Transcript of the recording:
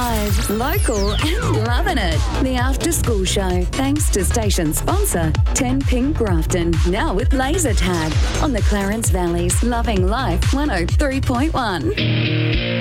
Live, local and loving it. The After School Show, thanks to station sponsor 10 Pink Grafton, now with laser tag on the Clarence Valley's Loving Life 103.1.